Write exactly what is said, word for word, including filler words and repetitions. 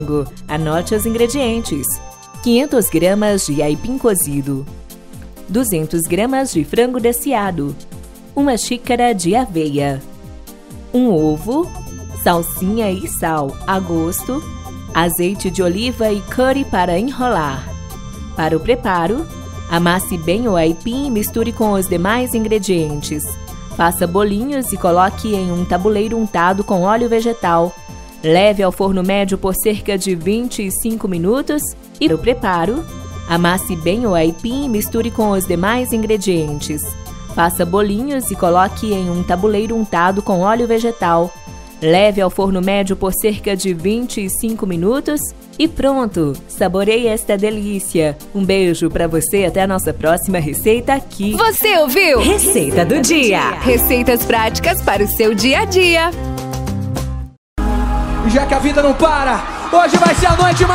Anote os ingredientes: quinhentas gramas de aipim cozido, duzentas gramas de frango desfiado, uma xícara de aveia, um ovo, salsinha e sal a gosto, azeite de oliva e curry para enrolar. Para o preparo, amasse bem o aipim e misture com os demais ingredientes. Faça bolinhos e coloque em um tabuleiro untado com óleo vegetal. Leve ao forno médio por cerca de vinte e cinco minutos e para o preparo, amasse bem o aipim e misture com os demais ingredientes. Faça bolinhos e coloque em um tabuleiro untado com óleo vegetal. Leve ao forno médio por cerca de vinte e cinco minutos e pronto! Saboreie esta delícia! Um beijo para você, até a nossa próxima receita aqui. Você ouviu? Receita do dia! Receitas práticas para o seu dia a dia. Já que a vida não para, hoje vai ser a noite mais